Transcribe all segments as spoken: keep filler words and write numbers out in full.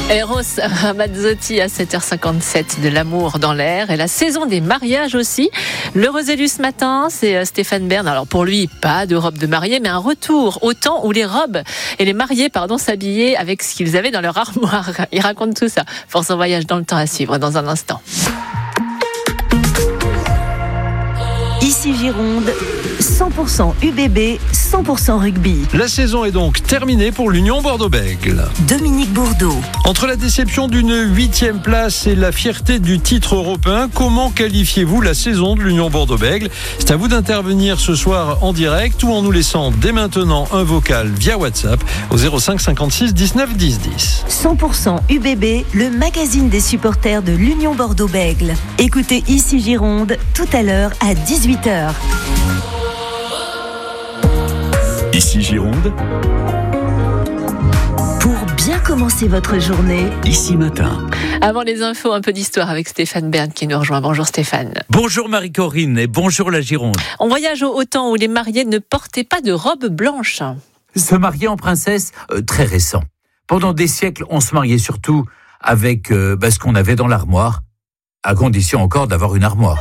Eros Ramazzotti à sept heures cinquante-sept, de l'amour dans l'air et la saison des mariages aussi. L'heureux élu ce matin, c'est Stéphane Bern. Alors pour lui, pas de robe de mariée, mais un retour au temps où les robes et les mariés, pardon, s'habillaient avec ce qu'ils avaient dans leur armoire. Il raconte tout ça. Force en voyage dans le temps à suivre dans un instant. Ici Gironde, cent pour cent U B B, cent pour cent rugby. La saison est donc terminée pour l'Union Bordeaux-Bègles. Dominique Bourdeau. Entre la déception d'une huitième place et la fierté du titre européen, comment qualifiez-vous la saison de l'Union Bordeaux-Bègles ? C'est à vous d'intervenir ce soir en direct ou en nous laissant dès maintenant un vocal via WhatsApp au zéro cinq cinquante-six dix-neuf dix dix. cent pour cent U B B, le magazine des supporters de l'Union Bordeaux-Bègles. Écoutez Ici Gironde tout à l'heure à dix-huit heures. Ici Gironde. Pour bien commencer votre journée, Ici Matin. Avant les infos, un peu d'histoire avec Stéphane Bern qui nous rejoint. Bonjour Stéphane. Bonjour Marie-Corinne et bonjour la Gironde. On voyage au temps où les mariés ne portaient pas de robe blanche. Se marier en princesse, euh, très récent. Pendant des siècles, on se mariait surtout avec euh, bah, ce qu'on avait dans l'armoire, à condition encore d'avoir une armoire.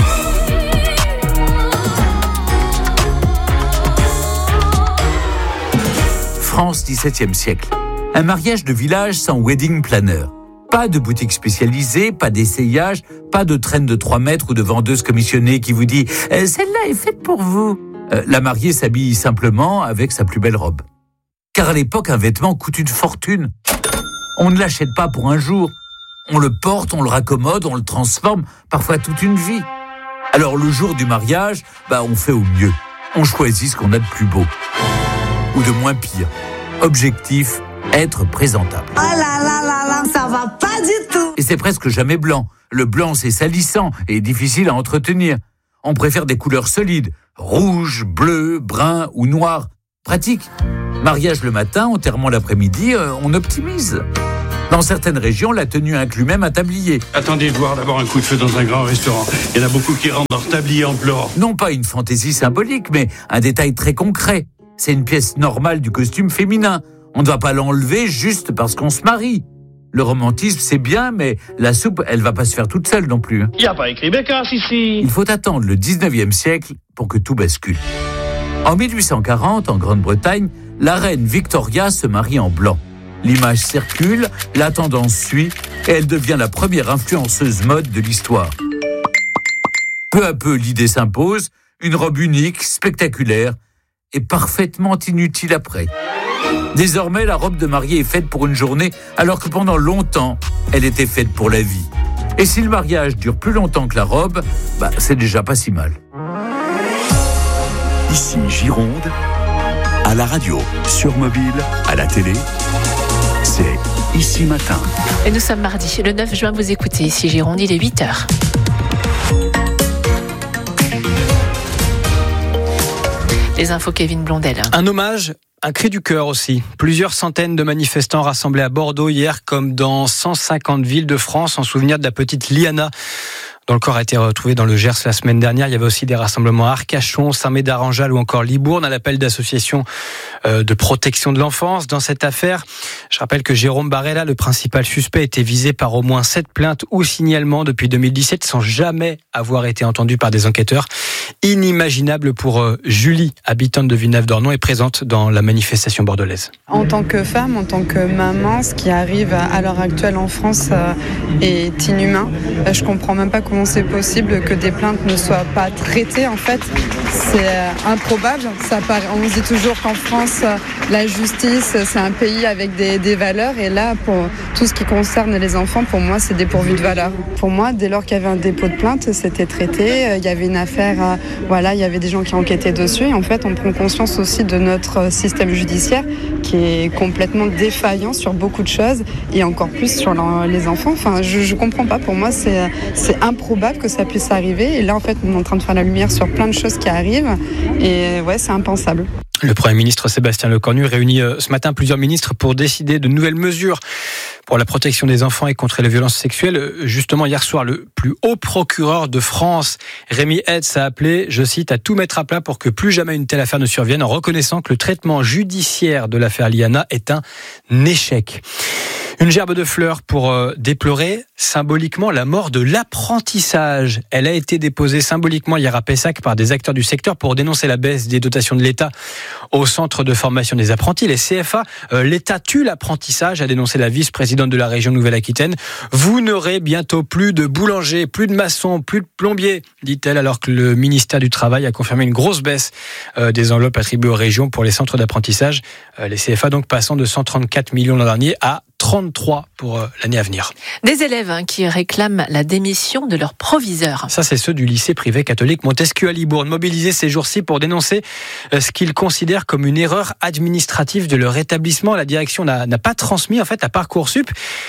France, dix-septième siècle. Un mariage de village sans wedding planner. Pas de boutique spécialisée, pas d'essayage, pas de traîne de trois mètres ou de vendeuse commissionnée qui vous dit eh, « celle-là est faite pour vous euh, ». La mariée s'habille simplement avec sa plus belle robe. Car à l'époque, un vêtement coûte une fortune. On ne l'achète pas pour un jour. On le porte, on le raccommode, on le transforme, parfois toute une vie. Alors le jour du mariage, bah, on fait au mieux. On choisit ce qu'on a de plus beau. Ou de moins pire. Objectif, être présentable. Oh là là là là, ça va pas du tout. Et c'est presque jamais blanc. Le blanc, c'est salissant et difficile à entretenir. On préfère des couleurs solides, rouge, bleu, brun ou noir. Pratique. Mariage le matin, enterrement l'après-midi, euh, on optimise. Dans certaines régions, la tenue inclut même un tablier. Attendez de voir d'abord un coup de feu dans un grand restaurant. Il y en a beaucoup qui rentrent leur tablier en pleurant. Non pas une fantaisie symbolique, mais un détail très concret. C'est une pièce normale du costume féminin. On ne va pas l'enlever juste parce qu'on se marie. Le romantisme, c'est bien, mais la soupe, elle va pas se faire toute seule non plus. Il n'y a pas écrit Bécasse ici. Il faut attendre le dix-neuvième siècle pour que tout bascule. En mille huit cent quarante, en Grande-Bretagne, la reine Victoria se marie en blanc. L'image circule, la tendance suit, et elle devient la première influenceuse mode de l'histoire. Peu à peu, l'idée s'impose, une robe unique, spectaculaire, et parfaitement inutile après. Désormais, la robe de mariée est faite pour une journée, alors que pendant longtemps, elle était faite pour la vie. Et si le mariage dure plus longtemps que la robe, bah, c'est déjà pas si mal. Ici Gironde, à la radio, sur mobile, à la télé, c'est Ici Matin. Et nous sommes mardi, le neuf juin, vous écoutez Ici Gironde, il est huit heures. Les infos Kevin Blondel. Un hommage, un cri du cœur aussi. Plusieurs centaines de manifestants rassemblés à Bordeaux hier, comme dans cent cinquante villes de France, en souvenir de la petite Liana, dont le corps a été retrouvé dans le Gers la semaine dernière. Il y avait aussi des rassemblements à Arcachon, Saint-Médard-en-Jalles ou encore Libourne, à l'appel d'associations de protection de l'enfance. Dans cette affaire, je rappelle que Jérôme Barella, le principal suspect, était visé par au moins sept plaintes ou signalements depuis deux mille dix-sept, sans jamais avoir été entendu par des enquêteurs. Inimaginable pour Julie, habitante de Villeneuve-d'Ornon, et présente dans la manifestation bordelaise. En tant que femme, en tant que maman, ce qui arrive à l'heure actuelle en France est inhumain. Je comprends même pas comment c'est possible que des plaintes ne soient pas traitées. En fait, c'est improbable. Ça paraît, on se dit toujours qu'en France, la justice, c'est un pays avec des, des valeurs. Et là, pour tout ce qui concerne les enfants, pour moi, c'est dépourvu de valeurs. Pour moi, dès lors qu'il y avait un dépôt de plainte, c'était traité. Il y avait une affaire, voilà, il y avait des gens qui enquêtaient dessus. Et en fait, on prend conscience aussi de notre système judiciaire qui est complètement défaillant sur beaucoup de choses et encore plus sur les enfants. Enfin, je ne comprends pas. Pour moi, c'est, c'est improbable que ça puisse arriver. Et là, en fait, on est en train de faire la lumière sur plein de choses qui arrivent. Et ouais, c'est impensable. Le Premier ministre Sébastien Lecornu réunit ce matin plusieurs ministres pour décider de nouvelles mesures pour la protection des enfants et contre les violences sexuelles. Justement, hier soir, le plus haut procureur de France, Rémi Hetz, a appelé, je cite, à tout mettre à plat pour que plus jamais une telle affaire ne survienne, en reconnaissant que le traitement judiciaire de l'affaire Liana est un échec. Une gerbe de fleurs pour euh, déplorer symboliquement la mort de l'apprentissage. Elle a été déposée symboliquement hier à Pessac par des acteurs du secteur pour dénoncer la baisse des dotations de l'État au centre de formation des apprentis, les C F A. Euh, L'État tue l'apprentissage, a dénoncé la vice-présidente de la région Nouvelle-Aquitaine. Vous n'aurez bientôt plus de boulangers, plus de maçons, plus de plombiers, dit-elle, alors que le ministère du Travail a confirmé une grosse baisse euh, des enveloppes attribuées aux régions pour les centres d'apprentissage. Euh, les C F A donc passant de cent trente-quatre millions l'an dernier à trente-trois pour l'année à venir. Des élèves hein, qui réclament la démission de leur proviseur. Ça, c'est ceux du lycée privé catholique Montesquieu à Libourne, mobilisés ces jours-ci pour dénoncer ce qu'ils considèrent comme une erreur administrative de leur établissement. La direction n'a, n'a pas transmis en fait à Parcoursup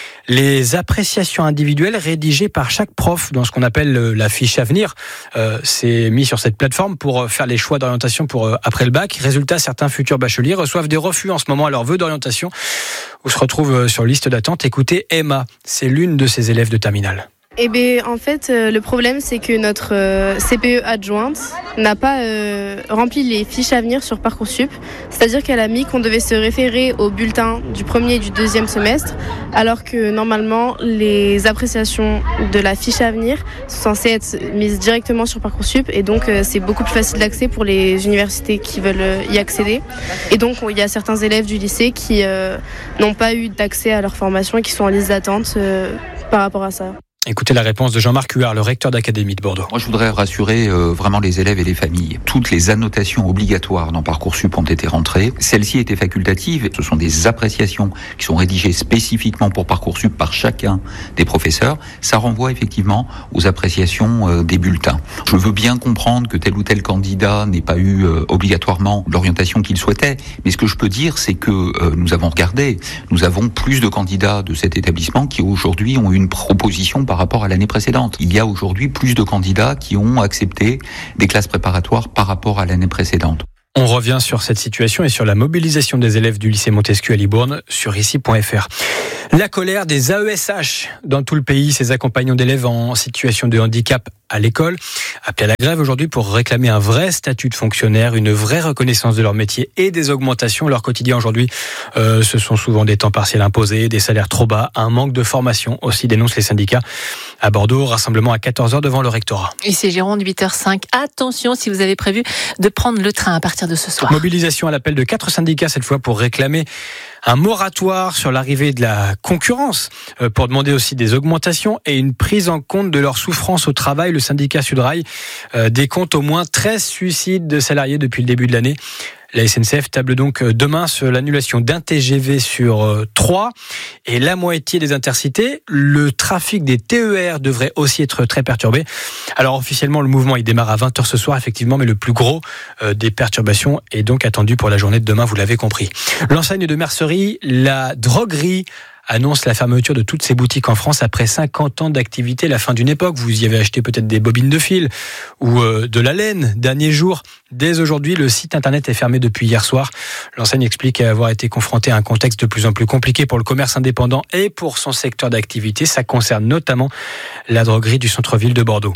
les appréciations individuelles rédigées par chaque prof dans ce qu'on appelle la fiche avenir. Euh, c'est mis sur cette plateforme pour faire les choix d'orientation pour euh, après le bac. Résultat, certains futurs bacheliers reçoivent des refus en ce moment à leur vœu d'orientation ou se retrouvent sur liste d'attente. Écoutez, Emma, c'est l'une de ces élèves de terminale. Eh bien, en fait, euh, le problème, c'est que notre euh, C P E adjointe n'a pas euh, rempli les fiches à venir sur Parcoursup. C'est-à-dire qu'elle a mis qu'on devait se référer au bulletin du premier et du deuxième semestre, alors que normalement, les appréciations de la fiche à venir sont censées être mises directement sur Parcoursup. Et donc, euh, c'est beaucoup plus facile d'accès pour les universités qui veulent y accéder. Et donc, il y a certains élèves du lycée qui euh, n'ont pas eu d'accès à leur formation et qui sont en liste d'attente euh, par rapport à ça. Écoutez la réponse de Jean-Marc Huard, le recteur d'Académie de Bordeaux. Moi, je voudrais rassurer euh, vraiment les élèves et les familles. Toutes les annotations obligatoires dans Parcoursup ont été rentrées. Celles-ci étaient facultatives. Ce sont des appréciations qui sont rédigées spécifiquement pour Parcoursup par chacun des professeurs. Ça renvoie effectivement aux appréciations euh, des bulletins. Je veux bien comprendre que tel ou tel candidat n'ait pas eu euh, obligatoirement l'orientation qu'il souhaitait. Mais ce que je peux dire, c'est que euh, nous avons regardé. Nous avons plus de candidats de cet établissement qui aujourd'hui ont une proposition par rapport à l'année précédente. Il y a aujourd'hui plus de candidats qui ont accepté des classes préparatoires par rapport à l'année précédente. On revient sur cette situation et sur la mobilisation des élèves du lycée Montesquieu à Libourne sur ici point f r. La colère des A E S H dans tout le pays, ces accompagnants d'élèves en situation de handicap à l'école, appelés à la grève aujourd'hui pour réclamer un vrai statut de fonctionnaire, une vraie reconnaissance de leur métier et des augmentations. Leur quotidien aujourd'hui, euh, ce sont souvent des temps partiels imposés, des salaires trop bas, un manque de formation aussi, dénoncent les syndicats. À Bordeaux, rassemblement à quatorze heures devant le rectorat. Ici Gironde, huit heures cinq. Attention si vous avez prévu de prendre le train à partir de ce soir. Mobilisation à l'appel de quatre syndicats cette fois pour réclamer un moratoire sur l'arrivée de la concurrence, pour demander aussi des augmentations et une prise en compte de leur souffrance au travail. Le syndicat Sudrail décompte au moins treize suicides de salariés depuis le début de l'année. La S N C F table donc demain sur l'annulation d'un T G V sur trois et la moitié des intercités. Le trafic des T E R devrait aussi être très perturbé. Alors officiellement, le mouvement il démarre à vingt heures ce soir, effectivement, mais le plus gros des perturbations est donc attendu pour la journée de demain, vous l'avez compris. L'enseigne de mercerie, la droguerie, annonce la fermeture de toutes ses boutiques en France après cinquante ans d'activité, la fin d'une époque. Vous y avez acheté peut-être des bobines de fil ou euh, de la laine. Dernier jour, dès aujourd'hui, le site internet est fermé depuis hier soir. L'enseigne explique avoir été confrontée à un contexte de plus en plus compliqué pour le commerce indépendant et pour son secteur d'activité. Ça concerne notamment la droguerie du centre-ville de Bordeaux.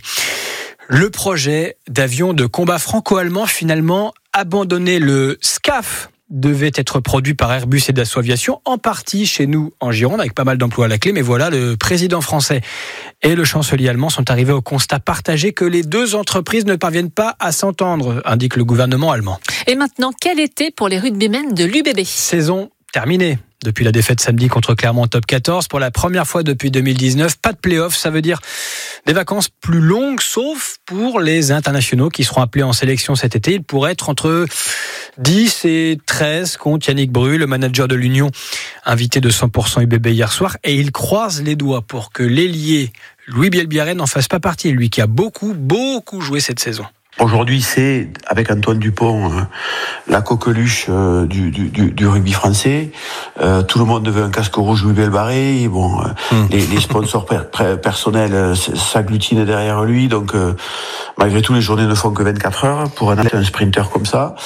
Le projet d'avion de combat franco-allemand finalement abandonné. Le SCAF devait être produit par Airbus et Dassault Aviation, en partie chez nous en Gironde, avec pas mal d'emplois à la clé. Mais voilà, le président français et le chancelier allemand sont arrivés au constat partagé que les deux entreprises ne parviennent pas à s'entendre, indique le gouvernement allemand. Et maintenant, quel été pour les rugbymen de l'U B B ? Saison terminée. Depuis la défaite samedi contre Clermont en top quatorze, pour la première fois depuis deux mille dix-neuf, pas de play-off, ça veut dire des vacances plus longues, sauf pour les internationaux qui seront appelés en sélection cet été. Ils pourraient être entre dix et treize, compte Yannick Bru, le manager de l'Union, invité de cent pour cent U B B hier soir, et il croise les doigts pour que l'ailier Louis Bielbiarré n'en fasse pas partie, lui qui a beaucoup, beaucoup joué cette saison. Aujourd'hui, c'est, avec Antoine Dupont, euh, la coqueluche euh, du, du, du rugby français. Euh, tout le monde veut un casque rouge Louis Bielbiarré. Bon, euh, mmh. les, les sponsors per, per, personnels euh, s'agglutinent derrière lui. Donc, euh, malgré tout, les journées ne font que vingt-quatre heures pour un, un sprinter comme ça.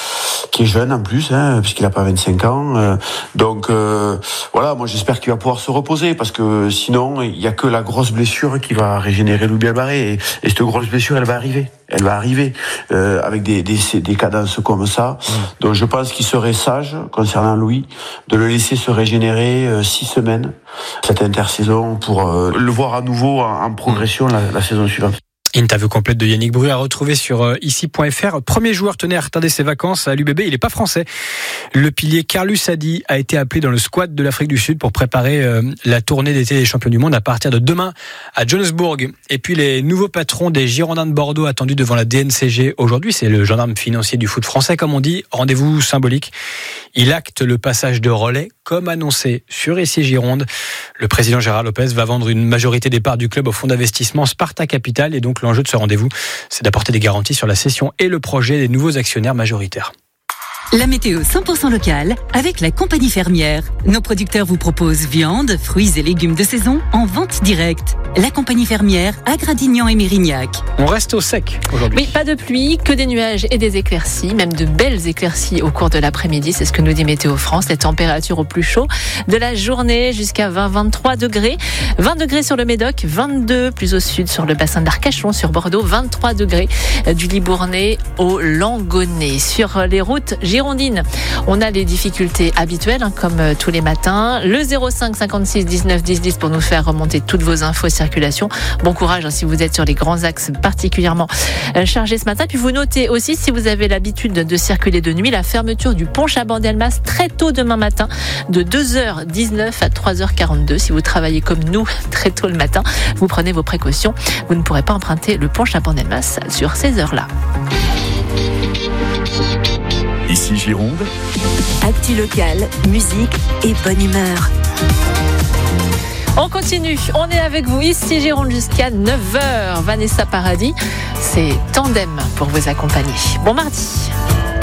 qui est jeune en plus, hein, puisqu'il a pas vingt-cinq ans. Euh, donc euh, voilà, moi j'espère qu'il va pouvoir se reposer, parce que sinon il y a que la grosse blessure qui va régénérer Louis Belbarré, et, et cette grosse blessure, elle va arriver. Elle va arriver euh, avec des, des, des cadences comme ça. Mmh. Donc je pense qu'il serait sage, concernant Louis, de le laisser se régénérer euh, six semaines, cette intersaison, pour euh, le voir à nouveau en, en progression la, la saison suivante. Interview complète de Yannick Bru à retrouver sur euh, ici point f r. Premier joueur tenait à retarder ses vacances à l'U B B, il n'est pas français. Le pilier Carlos Hadi a été appelé dans le squad de l'Afrique du Sud pour préparer euh, la tournée d'été des champions du monde à partir de demain à Johannesburg. Et puis les nouveaux patrons des Girondins de Bordeaux attendus devant la D N C G aujourd'hui, c'est le gendarme financier du foot français comme on dit, rendez-vous symbolique. Il acte le passage de relais comme annoncé sur Ici Gironde. Le président Gérard Lopez va vendre une majorité des parts du club au fonds d'investissement Sparta Capital, et donc l'enjeu de ce rendez-vous, c'est d'apporter des garanties sur la cession et le projet des nouveaux actionnaires majoritaires. La météo cent pour cent locale avec la compagnie fermière. Nos producteurs vous proposent viande, fruits et légumes de saison en vente directe. La compagnie fermière à Gradignan et Mérignac. On reste au sec aujourd'hui. Oui, pas de pluie, que des nuages et des éclaircies, même de belles éclaircies au cours de l'après-midi. C'est ce que nous dit Météo France. Les températures au plus chaud de la journée jusqu'à vingt à vingt-trois degrés. vingt degrés sur le Médoc, vingt-deux plus au sud sur le bassin d'Arcachon, sur Bordeaux, vingt-trois degrés du Libournais au Langonnet. Sur les routes girondines, on a les difficultés habituelles, hein, comme euh, tous les matins. Le zéro cinq cinquante-six dix-neuf dix dix pour nous faire remonter toutes vos infos circulation. Bon courage hein, si vous êtes sur les grands axes particulièrement euh, chargés ce matin. Puis vous notez aussi, si vous avez l'habitude de circuler de nuit, la fermeture du pont Chaban-Delmas très tôt demain matin, de deux heures dix-neuf à trois heures quarante-deux. Si vous travaillez comme nous très tôt le matin, vous prenez vos précautions. Vous ne pourrez pas emprunter le pont Chaban-Delmas sur ces heures-là. Ici Gironde. Actu locale, musique et bonne humeur. On continue, on est avec vous ici Gironde jusqu'à neuf heures. Vanessa Paradis, c'est Tandem pour vous accompagner. Bon mardi.